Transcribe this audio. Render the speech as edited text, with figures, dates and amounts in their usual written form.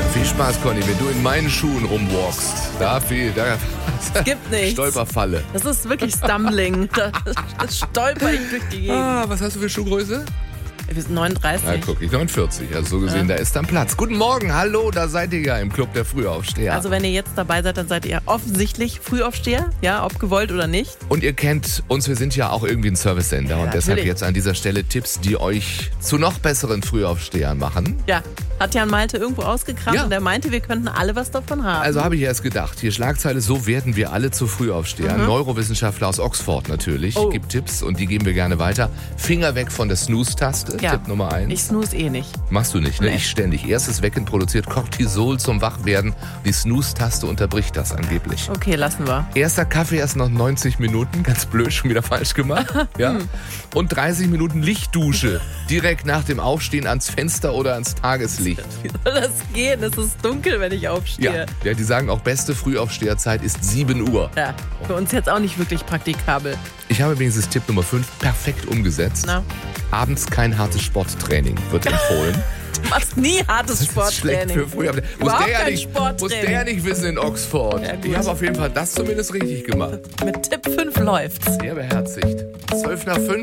Viel Spaß, Conny, wenn du in meinen Schuhen rumwalkst. Da Es gibt nichts. Stolperfalle. Das ist wirklich Stumbling. Das stolper ich durch die Gegend. Was hast du für Schuhgröße? Wir sind 39. Na, guck ich, 49. Also so gesehen, da ist dann Platz. Guten Morgen, hallo, da seid ihr ja im Club der Frühaufsteher. Also wenn ihr jetzt dabei seid, dann seid ihr offensichtlich Frühaufsteher, ja, ob gewollt oder nicht. Und ihr kennt uns, wir sind ja auch irgendwie ein Service-Sender. Ja, und deshalb natürlich. jetzt an dieser Stelle Tipps, die euch zu noch besseren Frühaufstehern machen. Ja, hat Jan Malte irgendwo ausgekramt Ja. und er meinte, wir könnten alle was davon haben. Also habe ich erst gedacht, hier Schlagzeile, so werden wir alle zu Frühaufstehern. Neurowissenschaftler aus Oxford natürlich, gibt Tipps und die geben wir gerne weiter. Finger weg von der Snooze-Taste, Ja. Tipp Nummer 1. Ich snooze eh nicht. Machst du nicht, ne? Nee. Ich ständig. Erstes Wecken produziert Cortisol zum Wachwerden. Die Snooze-Taste unterbricht das angeblich. Okay, lassen wir. Erster Kaffee erst nach 90 Minuten. Ganz blöd, schon wieder falsch gemacht. Ja. Und 30 Minuten Lichtdusche. Direkt nach dem Aufstehen ans Fenster oder ans Tageslicht. Wie soll das gehen? Es ist dunkel, wenn ich aufstehe. Ja, die sagen auch, beste Frühaufsteherzeit ist 7 Uhr. Ja, für uns jetzt auch nicht wirklich praktikabel. Ich habe wenigstens Tipp Nummer 5 perfekt umgesetzt. Na? Abends kein hartes Sporttraining wird empfohlen. Du machst nie hartes Das ist schlecht Sporttraining. für Frühaufsteher. Überhaupt Muss kein muss Sporttraining. der nicht wissen in Oxford. Ja, gut. Ich habe auf jeden Fall das zumindest richtig gemacht. Mit Tipp 5 läuft's. Sehr beherzigt. 12 nach 5.